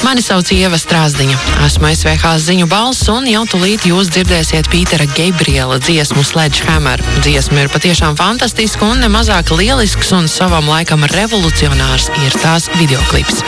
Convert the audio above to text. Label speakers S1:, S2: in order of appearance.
S1: Mani sauc Ieva Strāzdiņa. Esmu SVH ziņu balss un jau tūlīt jūs dzirdēsiet Pītera Gabriela dziesmu Sledgehammer. Dziesma ir patiešām fantastiska un nemazāk lielisks un savam laikam revolucionārs ir tās videoklips.